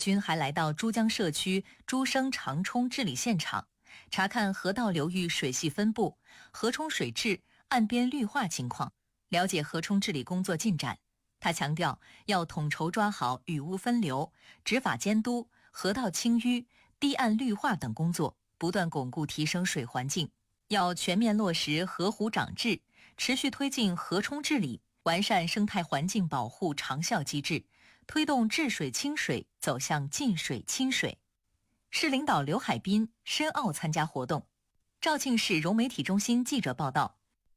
军还来到珠江社区珠升长冲治理现场，查看河道流域水系分布、河冲水质、岸边绿化情况，了解河冲治理工作进展。他强调，要统筹抓好雨污分流、执法监督、河道清淤、堤岸绿化等工作，不断巩固提升水环境。要全面落实河湖长治，持续推进河冲治理，完善生态环境保护长效机制，推动治水清水走向净水清水。市领导刘海滨申奥参加活动。肇庆市融媒体中心记者报道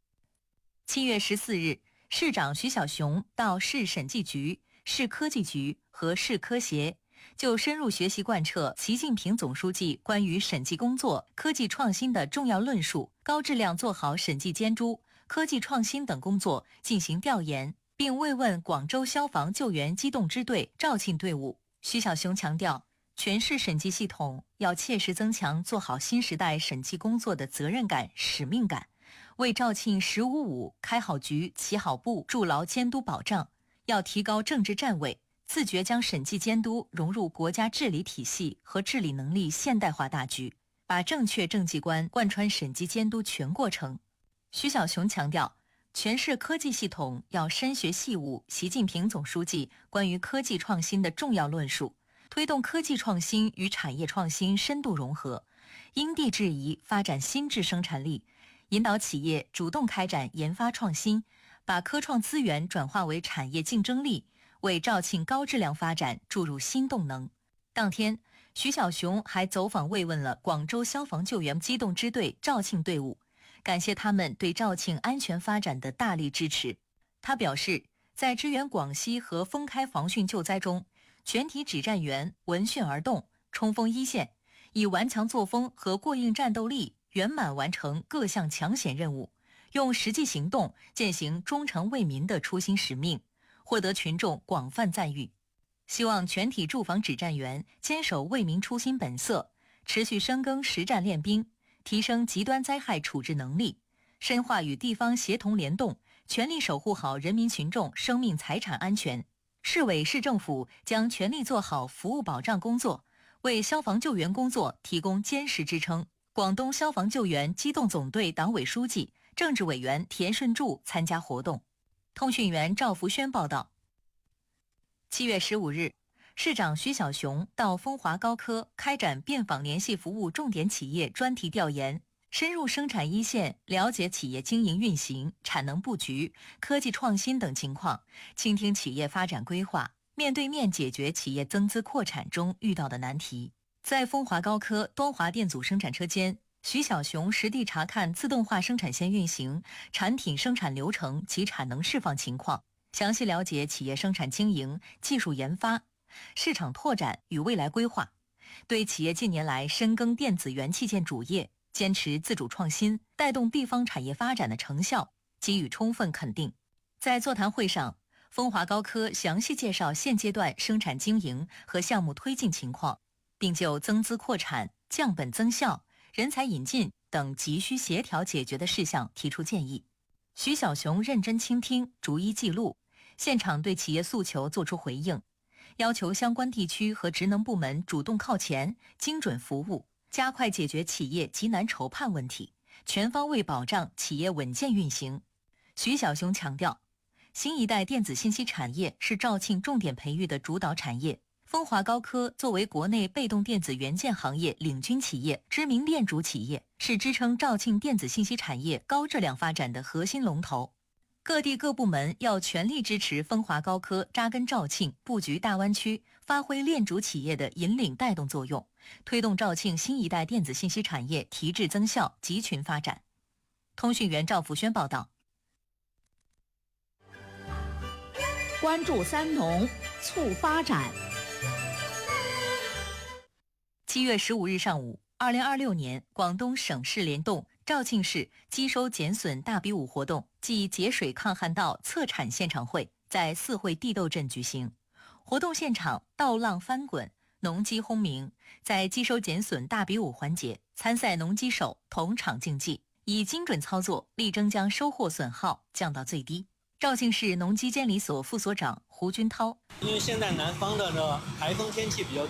，7月14日，市长徐小雄到市审计局、市科技局和市科协就深入学习贯彻习近平总书记关于审计工作、科技创新的重要论述，高质量做好审计监督、科技创新等工作进行调研，并慰问广州消防救援机动支队肇庆队伍。徐小雄强调，全市审计系统要切实增强做好新时代审计工作的责任感、使命感，为肇庆“1055”开好局、起好步筑牢监督保障。要提高政治站位，自觉将审计监督融入国家治理体系和治理能力现代化大局，把正确政绩观贯穿审计监督全过程。徐小雄强调，全市科技系统要深学细悟习近平总书记关于科技创新的重要论述，推动科技创新与产业创新深度融合，因地制宜发展新质生产力，引导企业主动开展研发创新，把科创资源转化为产业竞争力，为肇庆高质量发展注入新动能。当天，徐小雄还走访慰问了广州消防救援机动支队肇庆队伍，感谢他们对肇庆安全发展的大力支持。他表示，在支援广西和封开防汛救灾中，全体指战员闻讯而动，冲锋一线，以顽强作风和过硬战斗力圆满完成各项抢险任务，用实际行动践行忠诚为民的初心使命，获得群众广泛赞誉。希望全体驻防指战员坚守为民初心本色，持续深耕实战练兵，提升极端灾害处置能力，深化与地方协同联动，全力守护好人民群众生命财产安全。市委市政府将全力做好服务保障工作，为消防救援工作提供坚实支撑。广东消防救援机动总队党委书记、政治委员田顺柱参加活动。通讯员赵福轩报道。7月15日，市长徐小雄到风华高科开展便访联系服务重点企业专题调研，深入生产一线，了解企业经营运行、产能布局、科技创新等情况，倾听企业发展规划，面对面解决企业增资扩产中遇到的难题。在风华高科端华电阻生产车间，徐小雄实地查看自动化生产线运行、产品生产流程及产能释放情况，详细了解企业生产经营、技术研发、市场拓展与未来规划，对企业近年来深耕电子元器件主业、坚持自主创新、带动地方产业发展的成效给予充分肯定。在座谈会上，风华高科详细介绍现阶段生产经营和项目推进情况，并就增资扩产、降本增效、人才引进等急需协调解决的事项提出建议。徐小雄认真倾听，逐一记录，现场对企业诉求作出回应，要求相关地区和职能部门主动靠前，精准服务，加快解决企业急难愁盼问题，全方位保障企业稳健运行。徐小雄强调，新一代电子信息产业是肇庆重点培育的主导产业。风华高科作为国内被动电子元件行业领军企业、知名链主企业，是支撑肇庆电子信息产业高质量发展的核心龙头。各地各部门要全力支持风华高科扎根肇庆、布局大湾区，发挥链主企业的引领带动作用，推动肇庆新一代电子信息产业提质增效、集群发展。通讯员赵福轩报道。 关注三农，促发展。 7月15日上午，2026年广东省市联动肇庆市积收减损大比武活动暨节水抗旱稻测产现场会在四会地斗镇举行。活动现场稻浪翻滚，农机轰鸣，在积收减损大比武环节，参赛农机手同场竞技，以精准操作力争将收获损耗降到最低。肇庆市农机监理所副所长胡军涛， 因为现在南方的这台风天气比较